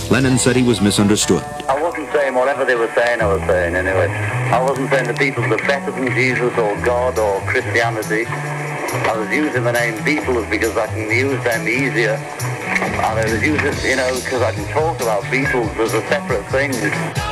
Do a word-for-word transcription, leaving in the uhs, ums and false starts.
Lennon said he was misunderstood. I wasn't saying whatever they were saying I was saying anyway. I wasn't saying the Beatles are better than Jesus or God or Christianity. I was using the name Beatles because I can use them easier. And I was using, you know, because I can talk about Beatles as a separate thing.